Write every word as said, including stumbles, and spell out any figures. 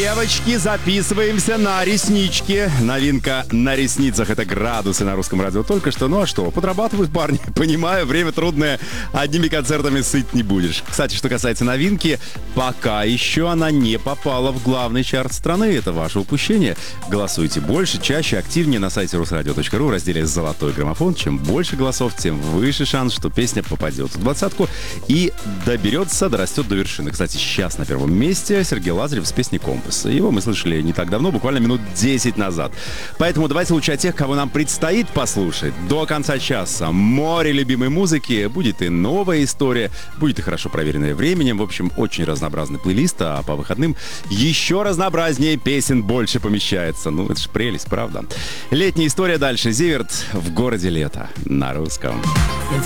Девочки, записываемся на реснички. Новинка на ресницах — это «Градусы» на Русском радио только что. Ну а что, подрабатывают парни. Понимаю, время трудное, одними концертами сыт не будешь. Кстати, что касается новинки, пока еще она не попала в главный чарт страны. Это ваше упущение. Голосуйте больше, чаще, активнее на сайте русрадио точка ру в разделе «Золотой граммофон». Чем больше голосов, тем выше шанс, что песня попадет в двадцатку и доберется, дорастет до вершины. Кстати, сейчас на первом месте Сергей Лазарев с песней «Компас». Его мы слышали не так давно, буквально минут десять назад. Поэтому давайте лучше о тех, кого нам предстоит послушать. До конца часа море любимой музыки. Будет и новая история, будет и хорошо проверенная временем. В общем, очень разнообразный плейлист, а по выходным еще разнообразнее, песен больше помещается. Ну, это ж прелесть, правда? Летняя история дальше. Зиверт в городе лето на русском. In